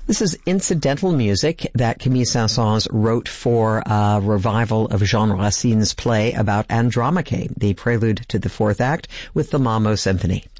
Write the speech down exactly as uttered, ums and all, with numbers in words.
This is incidental music that Camille Saint-Saëns wrote for a revival of Jean Racine's play about Andromache, the prelude to the fourth act with the Mamo Symphony.